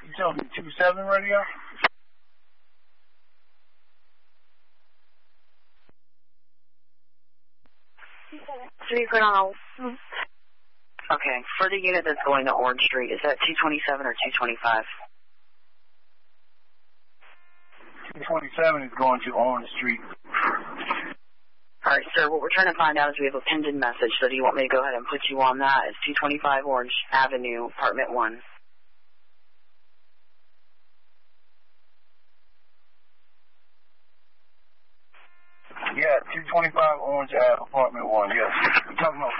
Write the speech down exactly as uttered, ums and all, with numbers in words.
Utility two seven radio. Three on. Okay, for the unit that's going to Orange Street, is that two twenty-seven or two twenty-five? two twenty-seven is going to Orange Street. All right, sir, what we're trying to find out is we have a pinned in message, so do you want me to go ahead and put you on that? It's two twenty-five Orange Avenue, Apartment one. Yeah, two twenty-five Orange Ave, Apartment one, yes. You're talking about